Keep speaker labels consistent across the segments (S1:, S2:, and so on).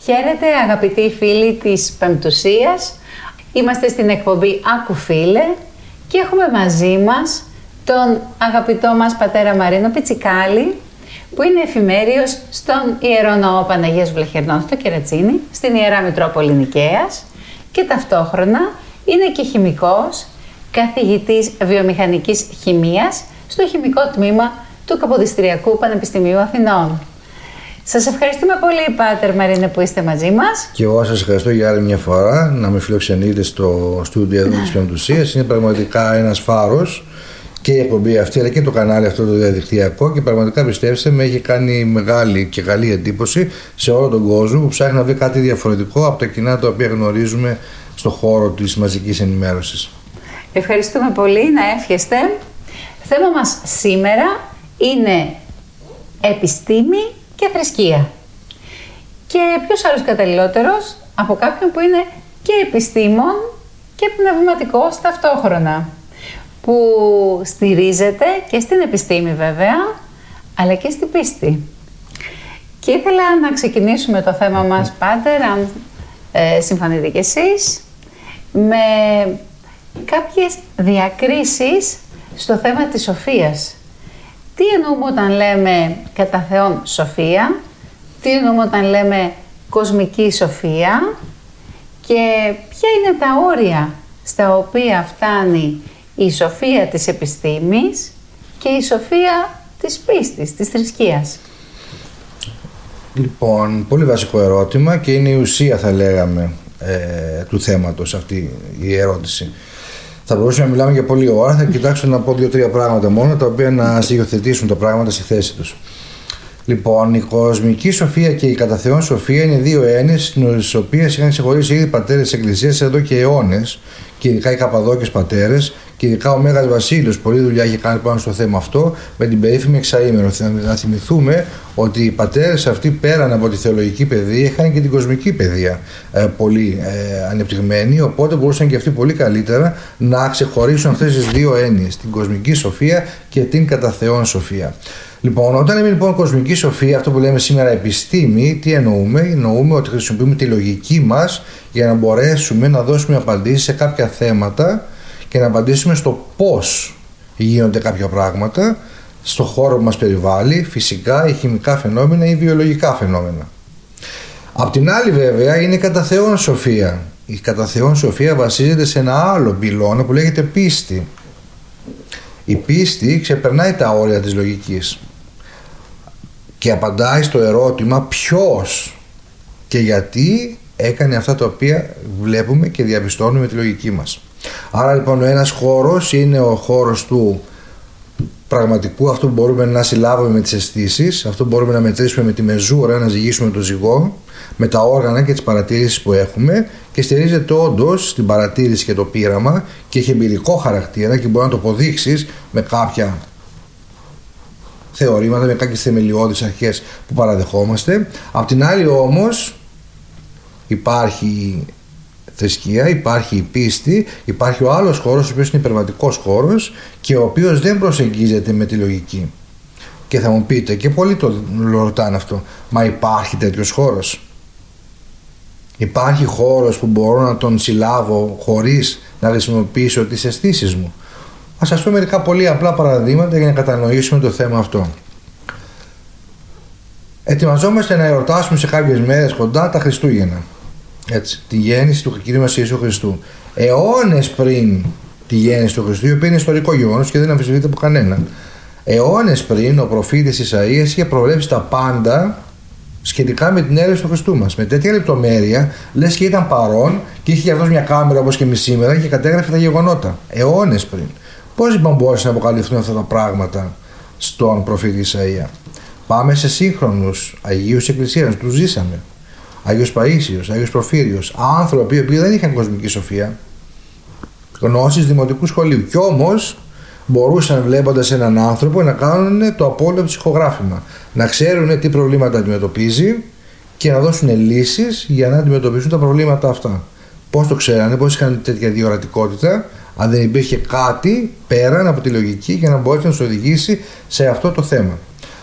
S1: Χαίρετε αγαπητοί φίλοι της Πεμπτουσίας. Είμαστε στην εκπομπή Άκου Φίλε και έχουμε μαζί μας τον αγαπητό μας πατέρα Μαρίνο Πιτσικάλη, που είναι εφημέριος στον Ιερό Ναό Παναγίας Βλαχερνών στο Κερατσίνι, στην Ιερά Μητρόπολη Νικαίας, και ταυτόχρονα είναι και χημικός, καθηγητής βιομηχανικής χημείας στο χημικό τμήμα του Καποδιστριακού Πανεπιστημίου Αθηνών. Σας ευχαριστούμε πολύ, Πάτερ Μαρίνε, που είστε μαζί μας.
S2: Και εγώ σας ευχαριστώ για άλλη μια φορά να με φιλοξενείτε στο στούντιο εδώ της Πεμπτουσίας. Είναι πραγματικά ένας φάρος και η εκπομπή αυτή, αλλά και το κανάλι αυτό το διαδικτυακό, και πραγματικά, πιστέψτε με, έχει κάνει μεγάλη και καλή εντύπωση σε όλο τον κόσμο που ψάχνει να βρει κάτι διαφορετικό από τα κοινά τα οποία γνωρίζουμε στον χώρο της μαζικής ενημέρωσης.
S1: Ευχαριστούμε πολύ, να εύχεστε. Θέμα μας σήμερα είναι επιστήμη και θρησκεία. Και ποιος άλλος καταλληλότερος από κάποιον που είναι και επιστήμον και πνευματικός ταυτόχρονα, που στηρίζεται και στην επιστήμη βέβαια, αλλά και στην πίστη. Και ήθελα να ξεκινήσουμε το θέμα μας, Πάτερ, αν συμφωνείτε κι εσείς, με κάποιες διακρίσεις στο θέμα της σοφίας. Τι εννοούμε όταν λέμε κατά Θεόν σοφία, τι εννοούμε όταν λέμε κοσμική σοφία, και ποια είναι τα όρια στα οποία φτάνει η σοφία της επιστήμης και η σοφία της πίστης, της θρησκείας.
S2: Λοιπόν, πολύ βασικό ερώτημα και είναι η ουσία, θα λέγαμε, του θέματος αυτή η ερώτηση. Θα μπορούσαμε να μιλάμε για πολλή ώρα, θα κοιτάξω να πω 2-3 πράγματα μόνο, τα οποία να στοιχειοθετήσουν τα πράγματα στη θέση τους. Λοιπόν, η κοσμική σοφία και η κατά Θεόν σοφία είναι δύο έννοιες, τις οποίες είχαν ξεχωρίσει ήδη οι πατέρες της Εκκλησίας εδώ και αιώνες, και ειδικά οι Καπαδόκες πατέρες, και ειδικά ο Μέγας Βασίλειος. Πολλή δουλειά έχει κάνει πάνω στο θέμα αυτό με την περίφημη εξαήμερο. Να θυμηθούμε ότι οι πατέρες αυτοί, πέραν από τη θεολογική παιδεία, είχαν και την κοσμική παιδεία πολύ ανεπτυγμένη, οπότε μπορούσαν και αυτοί πολύ καλύτερα να ξεχωρίσουν αυτές τις δύο έννοιες, την κοσμική σοφία και την κατά Θεόν σοφία. Λοιπόν, όταν λέμε λοιπόν κοσμική σοφία, αυτό που λέμε σήμερα επιστήμη, τι εννοούμε? Εννοούμε ότι χρησιμοποιούμε τη λογική μας για να μπορέσουμε να δώσουμε απαντήσεις σε κάποια θέματα και να απαντήσουμε στο πώς γίνονται κάποια πράγματα στο χώρο που μας περιβάλλει, φυσικά ή χημικά φαινόμενα ή βιολογικά φαινόμενα. Απ' την άλλη βέβαια είναι η κατά Θεόν σοφία. Η κατά Θεόν σοφία βασίζεται σε ένα άλλο πυλώνα που λέγεται πίστη. Η πίστη ξεπερνάει τα όρια της λογικής και απαντάει στο ερώτημα ποιος και γιατί έκανε αυτά τα οποία βλέπουμε και διαπιστώνουμε με τη λογική μας. Άρα λοιπόν ο ένας χώρος είναι ο χώρος του πραγματικού, αυτό που μπορούμε να συλλάβουμε με τις αισθήσεις, αυτό που μπορούμε να μετρήσουμε με τη μεζούρα, να ζυγίσουμε το ζυγό, με τα όργανα και τις παρατήρησεις που έχουμε, και στηρίζεται όντως στην παρατήρηση και το πείραμα και έχει εμπειρικό χαρακτήρα και μπορεί να το αποδείξεις με κάποια θεωρήματα, με κάποιες θεμελιώδεις αρχές που παραδεχόμαστε. Απ' την άλλη όμως υπάρχει θρησκεία, υπάρχει η πίστη, υπάρχει ο άλλος χώρος, ο οποίος είναι υπερβατικός χώρος και ο οποίος δεν προσεγγίζεται με τη λογική. Και θα μου πείτε, και πολλοί το ρωτάνε αυτό, μα υπάρχει τέτοιος χώρος? Υπάρχει χώρος που μπορώ να τον συλλάβω χωρίς να χρησιμοποιήσω τις αισθήσεις μου? Ας σας πω μερικά πολύ απλά παραδείγματα για να κατανοήσουμε το θέμα αυτό. Ετοιμαζόμαστε να εορτάσουμε σε κάποιες μέρες κοντά τα Χριστούγεννα. Έτσι, τη γέννηση του Κυρίου μας Ιησού Χριστού. Αιώνες πριν τη γέννηση του Χριστού, η οποία είναι ιστορικό γεγονός και δεν αμφισβητείται από κανέναν. Αιώνες πριν ο προφήτης Ισαΐας είχε προβλέψει τα πάντα σχετικά με την έλευση του Χριστού μας. Με τέτοια λεπτομέρεια, λες και ήταν παρόν και είχε και αυτός μια κάμερα όπως και εμείς σήμερα και κατέγραφε τα γεγονότα. Αιώνες πριν. Πώς λοιπόν μπόρεσαν να αποκαλυφθούν αυτά τα πράγματα στον προφήτη Ισαΐα? Πάμε σε σύγχρονους Αγίους Εκκλησίας, τους ζήσαμε. Άγιος Παΐσιος, Άγιος Προφύριος, άνθρωποι που δεν είχαν κοσμική σοφία, γνώσεις δημοτικού σχολείου, κι όμως μπορούσαν, βλέποντας έναν άνθρωπο, να κάνουν το απόλυτο ψυχογράφημα, να ξέρουν τι προβλήματα αντιμετωπίζει και να δώσουν λύσεις για να αντιμετωπίσουν τα προβλήματα αυτά. Πώς το ξέρανε, πώς είχαν τέτοια διορατικότητα, αν δεν υπήρχε κάτι πέραν από τη λογική για να μπορέσει να τους οδηγήσει σε αυτό το θέμα.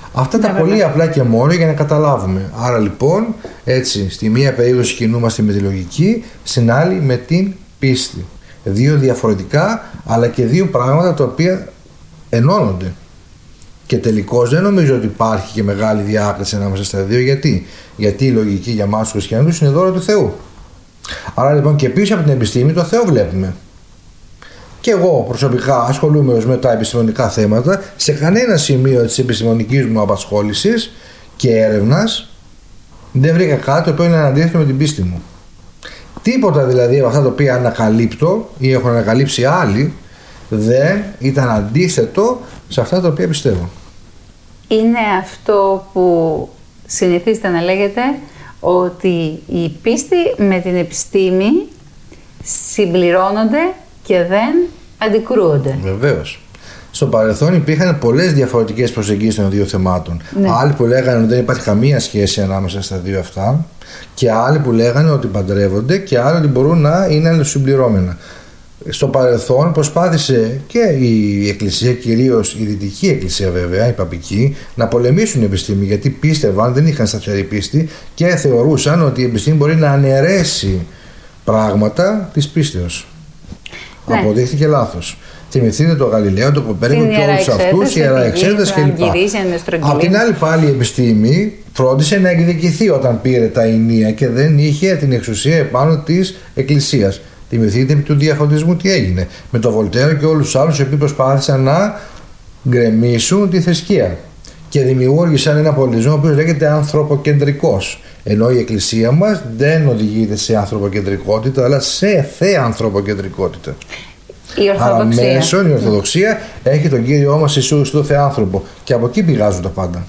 S2: Αυτά τα πολύ απλά και μόνο για να καταλάβουμε. Άρα λοιπόν, έτσι, στη μία περίπτωση κινούμαστε με τη λογική, στην άλλη με την πίστη. Δύο διαφορετικά, αλλά και δύο πράγματα τα οποία ενώνονται. Και τελικώς δεν νομίζω ότι υπάρχει και μεγάλη διάκριση ανάμεσα στα δύο. Γιατί η λογική για εμάς τους χριστιανούς είναι δώρο του Θεού. Άρα λοιπόν και πίσω από την επιστήμη το Θεό βλέπουμε. Και εγώ προσωπικά ασχολούμαι με τα επιστημονικά θέματα. Σε κανένα σημείο της επιστημονικής μου απασχόλησης και έρευνας δεν βρήκα κάτι που είναι αντίθετο με την πίστη μου. Τίποτα δηλαδή από αυτά τα οποία ανακαλύπτω ή έχουν ανακαλύψει άλλοι δεν ήταν αντίθετο σε αυτά τα οποία πιστεύω.
S1: Είναι αυτό που συνηθίζεται να λέγεται, ότι η πίστη με την επιστήμη συμπληρώνονται και δεν αντικρούονται.
S2: Βεβαίως. Στο παρελθόν υπήρχαν πολλές διαφορετικές προσεγγίσεις των δύο θεμάτων.
S1: Ναι.
S2: Άλλοι που λέγανε ότι δεν υπάρχει καμία σχέση ανάμεσα στα δύο αυτά, και άλλοι που λέγανε ότι παντρεύονται, και άλλοι ότι μπορούν να είναι αλληλοσυμπληρώμενα. Στο παρελθόν προσπάθησε και η Εκκλησία, κυρίως η Δυτική Εκκλησία βέβαια, η Παπική, να πολεμήσουν την επιστήμη, γιατί πίστευαν, δεν είχαν σταθερή πίστη και θεωρούσαν ότι η επιστήμη μπορεί να αναιρέσει πράγματα της πίστεως. Ναι. Αποδείχθηκε λάθος. Θυμηθείτε τον Γαλιλαίο, τον Κοπέρνικο και όλους αυτούς, η Ιερά Εξέταση κλπ. Απ' την άλλη πάλι η επιστήμη φρόντισε να εκδικηθεί όταν πήρε τα ηνία και δεν είχε την εξουσία επάνω της Εκκλησίας. Θυμηθείτε του διαφωτισμού τι έγινε με τον Βολτέρο και όλους τους άλλους οι οποίοι προσπάθησαν να γκρεμίσουν τη θρησκεία και δημιούργησαν ένα πολιτισμό ο οποίος λέγεται ανθρωποκεντρικός, ενώ η Εκκλησία μας δεν οδηγείται σε ανθρωποκεντρικότητα αλλά σε θεανθρωποκεντρικότητα. Άρα μέσον η Ορθοδοξία έχει τον Κύριό μας Ιησού Χριστό Θεάνθρωπο και από εκεί πηγάζουν τα πάντα.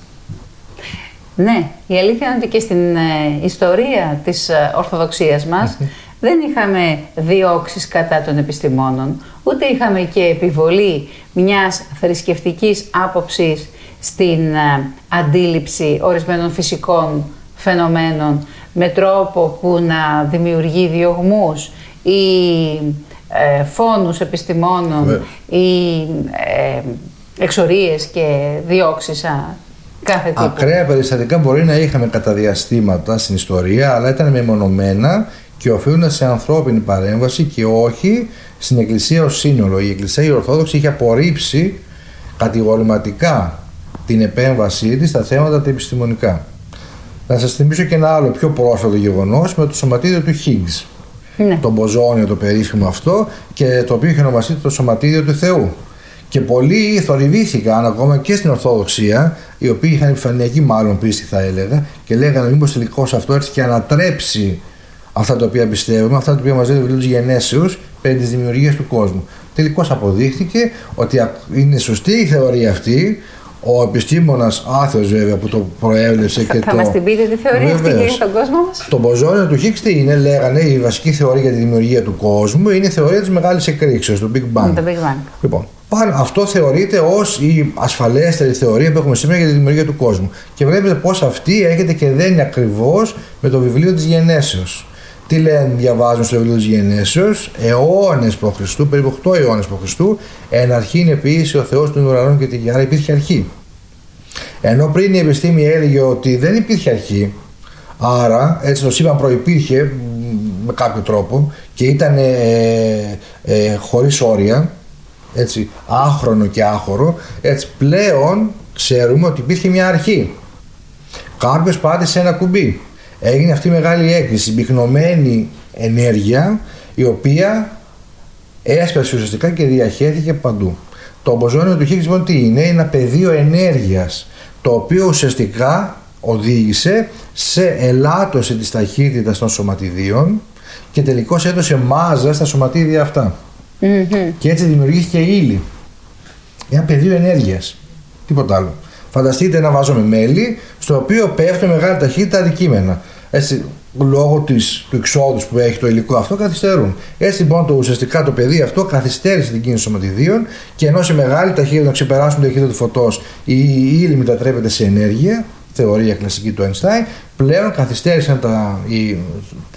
S1: Ναι, η αλήθεια είναι ότι και στην ιστορία της Ορθοδοξίας μας δεν είχαμε διώξεις κατά των επιστημόνων, ούτε είχαμε και επιβολή μιας θρησκευτικής άποψης στην αντίληψη ορισμένων φυσικών φαινομένων με τρόπο που να δημιουργεί διωγμούς ή φόνους επιστημόνων ή εξορίες και διώξεις κάθε τύπου.
S2: Ακραία περιστατικά μπορεί να είχαμε κατά διαστήματα στην ιστορία, αλλά ήταν μεμονωμένα και οφείλονται σε ανθρώπινη παρέμβαση και όχι στην Εκκλησία ως σύνολο. Η Εκκλησία η Ορθόδοξη είχε απορρίψει κατηγορηματικά την επέμβασή της στα θέματα τα επιστημονικά. Να σας θυμίσω και ένα άλλο πιο πρόσφατο γεγονός με το σωματίδιο του Higgs. Ναι. Το μποζόνιο το περίφημο αυτό, και το οποίο είχε ονομαστεί το σωματίδιο του Θεού. Και πολλοί θορυβήθηκαν ακόμα και στην Ορθοδοξία, οι οποίοι είχαν επιφανειακή μάλλον πίστη θα έλεγα, και λέγανε μήπως τελικώς αυτό έρθει και ανατρέψει αυτά τα οποία πιστεύουμε, αυτά τα οποία μας λέει το βιβλίο της Γενέσεως περί της δημιουργίας του κόσμου. Τελικώς αποδείχθηκε ότι είναι σωστή η θεωρία αυτή. Ο επιστήμονας άθεος βέβαια που το προέβλεψε και
S1: θα μας την πείτε τη θεωρία αυτή για τον κόσμο μας.
S2: Το μποζόνιο του Higgs τι είναι, λέγανε, η βασική θεωρία για τη δημιουργία του κόσμου είναι η θεωρία της μεγάλης εκρήξεως, το Big Bang.
S1: Το Big Bang.
S2: Λοιπόν, αυτό θεωρείται ως η ασφαλέστερη θεωρία που έχουμε σήμερα για τη δημιουργία του κόσμου. Και βλέπετε πως αυτή έρχεται και δεν είναι ακριβώς με το βιβλίο της Γενέσεως. Τι λένε, διαβάζουν στο βιβλίο της Γενέσεως, αιώνες π.Χ., περίπου 8 αιώνες π.Χ., εν αρχήν επίησε ο Θεός των ουρανών και τη γη, άρα υπήρχε αρχή. Ενώ πριν η επιστήμη έλεγε ότι δεν υπήρχε αρχή, άρα έτσι το σύμπαν προϋπήρχε με κάποιο τρόπο και ήταν χωρίς όρια, έτσι, άχρονο και άχωρο, έτσι πλέον ξέρουμε ότι υπήρχε μια αρχή. Κάποιος πάτησε ένα κουμπί. Έγινε αυτή η μεγάλη έκρηση, συμπυκνωμένη ενέργεια, η οποία έσπασε ουσιαστικά και διαχέθηκε παντού. Το μποζόνιο του Higgs λοιπόν τι είναι, ένα πεδίο ενέργειας, το οποίο ουσιαστικά οδήγησε σε ελάττωση της ταχύτητας των σωματιδίων και τελικώς έδωσε μάζα στα σωματίδια αυτά. Και έτσι δημιουργήθηκε η ύλη. Ένα πεδίο ενέργειας. Τίποτα άλλο. Φανταστείτε ένα βάζο με μέλι, στο οποίο πέφτουν μεγάλη ταχύτητα αντικείμενα. Έτσι, λόγω του εξόδου που έχει το υλικό αυτό, καθυστερούν. Έτσι λοιπόν ουσιαστικά το πεδίο αυτό καθυστέρησε την κίνηση σωματιδίων, και ενώ σε μεγάλη ταχύτητα να ξεπεράσουν την ταχύτητα του φωτός η ύλη μετατρέπεται σε ενέργεια, θεωρία κλασική του Einstein, πλέον καθυστέρησαν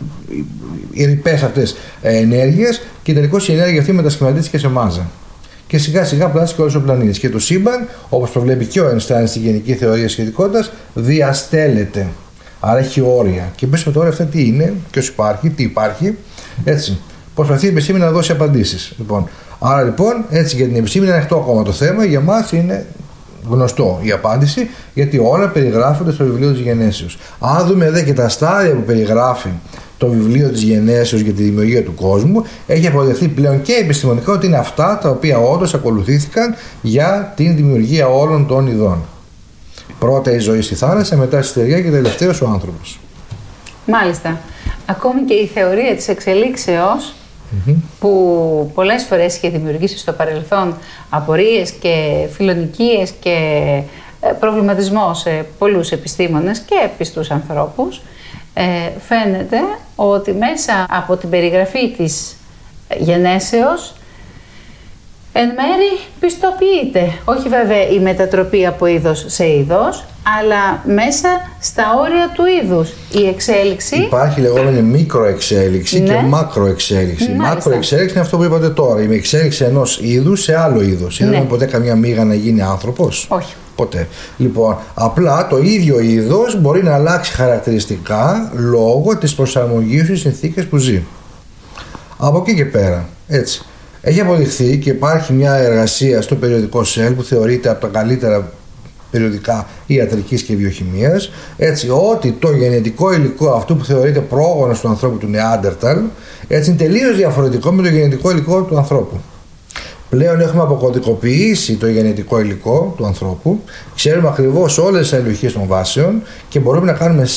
S2: οι ρηπές αυτές ενέργειες και τελικώς η ενέργεια αυτή μετασχηματίστηκε σε μάζα. και σιγά σιγά πλάσει και όλος ο πλανήτης. Και το σύμπαν, όπως προβλέπει και ο Einstein στη γενική θεωρία σχετικότητας, διαστέλλεται. Άρα έχει όρια. Και πες με τώρα αυτά τι είναι, ποιος υπάρχει, τι υπάρχει. Έτσι. Προσπαθεί η επιστήμη να δώσει απαντήσεις. Λοιπόν, άρα λοιπόν, έτσι για την επιστήμη είναι ανοιχτό ακόμα το θέμα, για μας είναι γνωστό η απάντηση, γιατί όλα περιγράφονται στο βιβλίο της Γενέσεως. Αν δούμε εδώ και τα στάδια που περιγράφει το βιβλίο της Γενέσεως για τη δημιουργία του κόσμου, έχει αποδεχθεί πλέον και επιστημονικά ότι είναι αυτά τα οποία όντως ακολουθήθηκαν για την δημιουργία όλων των ειδών. Πρώτα η ζωή στη θάλασσα, μετά στη στεριά και τελευταίος ο άνθρωπος.
S1: Μάλιστα. Ακόμη και η θεωρία της εξελίξεως, που πολλές φορές είχε δημιουργήσει στο παρελθόν απορίες και φιλονικίες και προβληματισμό σε πολλούς επιστήμονες και πιστούς ανθρώπους, φαίνεται ότι μέσα από την περιγραφή της γενέσεως εν μέρη πιστοποιείται, όχι βέβαια η μετατροπή από είδος σε είδος, αλλά μέσα στα όρια του είδους η εξέλιξη.
S2: Υπάρχει λεγόμενη μικροεξέλιξη και μακροεξέλιξη. Η μακροεξέλιξη είναι αυτό που είπατε τώρα, η εξέλιξη ενός είδους σε άλλο είδος. Είδαμε ποτέ καμιά μύγα να γίνει άνθρωπος?
S1: Όχι.
S2: Ποτέ. Λοιπόν, απλά το ίδιο είδος μπορεί να αλλάξει χαρακτηριστικά λόγω της προσαρμογής στις συνθήκες που ζει. Από εκεί και πέρα, έτσι. Έχει αποδειχθεί και υπάρχει μια εργασία στο περιοδικό Cell που θεωρείται από τα καλύτερα περιοδικά ιατρικής και βιοχημίας, έτσι, ότι το γενετικό υλικό αυτού που θεωρείται πρόγονος του ανθρώπου του Νεάντερταλ, έτσι, είναι τελείως διαφορετικό με το γενετικό υλικό του ανθρώπου. Πλέον έχουμε αποκωδικοποιήσει το γενετικό υλικό του ανθρώπου, ξέρουμε ακριβώς όλες τις αλληλουχίες των βάσεων και μπορούμε να κάνουμε